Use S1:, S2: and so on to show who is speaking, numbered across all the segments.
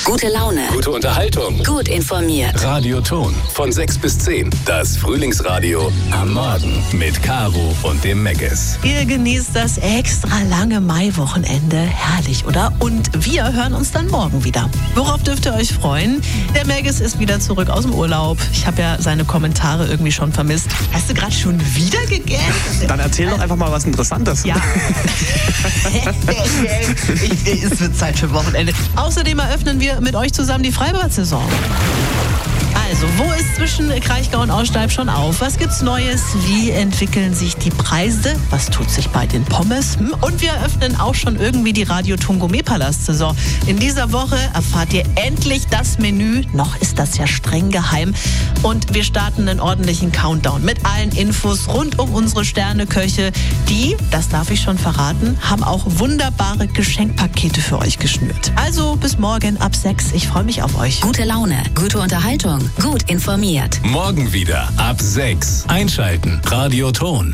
S1: Gute Laune.
S2: Gute Unterhaltung.
S1: Gut informiert.
S2: Radio Ton. Von 6 bis 10. Das Frühlingsradio am Morgen mit Caro und dem Meggis.
S3: Ihr genießt das extra lange Maiwochenende. Herrlich, oder? Und wir hören uns dann morgen wieder. Worauf dürft ihr euch freuen? Der Meggis ist wieder zurück aus dem Urlaub. Ich habe ja seine Kommentare irgendwie schon vermisst. Hast du gerade schon wieder gegähnt?
S4: Dann erzähl doch einfach mal was Interessantes.
S3: Ja. Es wird Zeit für Wochenende. Außerdem eröffnen wir mit euch zusammen die Freibad-Saison. Also, wo ist zwischen Kraichgau und Aussteib schon auf? Was gibt's Neues? Wie entwickeln sich die Preise? Was tut sich bei den Pommes? Und wir eröffnen auch schon irgendwie die Radio Ton Gourmet-Palast-Saison. In dieser Woche erfahrt ihr endlich das Menü. Noch ist das ja streng geheim. Und wir starten einen ordentlichen Countdown mit allen Infos rund um unsere Sterneköche. Die, das darf ich schon verraten, haben auch wunderbare Geschenkpakete für euch geschnürt. Also bis morgen ab 6. Ich freue mich auf euch.
S1: Gute Laune, gute Unterhaltung, gut informiert.
S2: Morgen wieder ab 6. Einschalten. Radio Ton.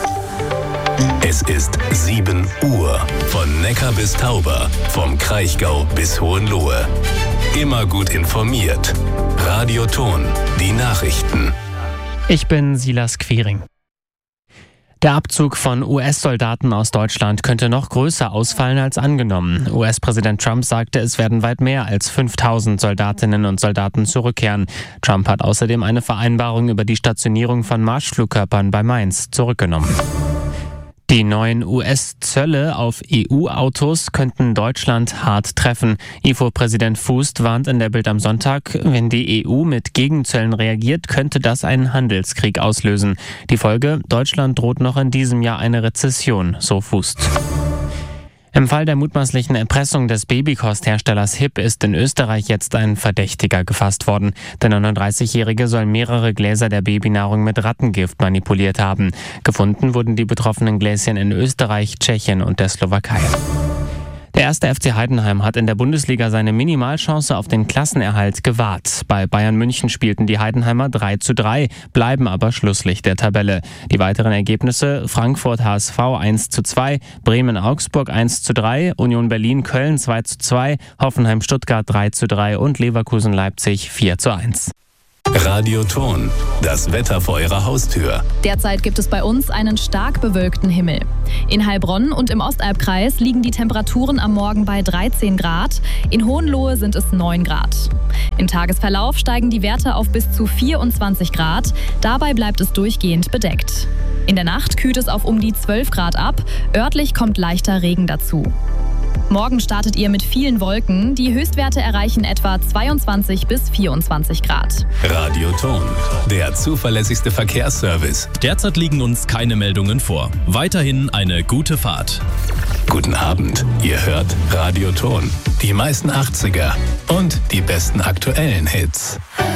S2: Es ist 7 Uhr. Von Neckar bis Tauber. Vom Kraichgau bis Hohenlohe. Immer gut informiert. Radio Ton. Die Nachrichten.
S5: Ich bin Silas Quiring. Der Abzug von US-Soldaten aus Deutschland könnte noch größer ausfallen als angenommen. US-Präsident Trump sagte, es werden weit mehr als 5000 Soldatinnen und Soldaten zurückkehren. Trump hat außerdem eine Vereinbarung über die Stationierung von Marschflugkörpern bei Mainz zurückgenommen. Die neuen US-Zölle auf EU-Autos könnten Deutschland hart treffen. IFO-Präsident Fußt warnt in der Bild am Sonntag, wenn die EU mit Gegenzöllen reagiert, könnte das einen Handelskrieg auslösen. Die Folge: Deutschland droht noch in diesem Jahr eine Rezession, so Fußt. Im Fall der mutmaßlichen Erpressung des Babykostherstellers HiP ist in Österreich jetzt ein Verdächtiger gefasst worden. Der 39-Jährige soll mehrere Gläser der Babynahrung mit Rattengift manipuliert haben. Gefunden wurden die betroffenen Gläschen in Österreich, Tschechien und der Slowakei. Der erste FC Heidenheim hat in der Bundesliga seine Minimalchance auf den Klassenerhalt gewahrt. Bei Bayern München spielten die Heidenheimer 3:3, bleiben aber Schlusslicht der Tabelle. Die weiteren Ergebnisse: Frankfurt HSV 1:2, Bremen Augsburg 1:3, Union Berlin Köln 2:2, Hoffenheim Stuttgart 3:3 und Leverkusen Leipzig 4:1.
S2: Radio Ton. Das Wetter vor Ihrer Haustür.
S6: Derzeit gibt es bei uns einen stark bewölkten Himmel. In Heilbronn und im Ostalbkreis liegen die Temperaturen am Morgen bei 13 Grad. In Hohenlohe sind es 9 Grad. Im Tagesverlauf steigen die Werte auf bis zu 24 Grad. Dabei bleibt es durchgehend bedeckt. In der Nacht kühlt es auf um die 12 Grad ab. Örtlich kommt leichter Regen dazu. Morgen startet ihr mit vielen Wolken. Die Höchstwerte erreichen etwa 22 bis 24 Grad.
S2: Radio Ton, der zuverlässigste Verkehrsservice.
S7: Derzeit liegen uns keine Meldungen vor. Weiterhin eine gute Fahrt.
S2: Guten Abend, ihr hört Radio Ton. Die meisten 80er und die besten aktuellen Hits.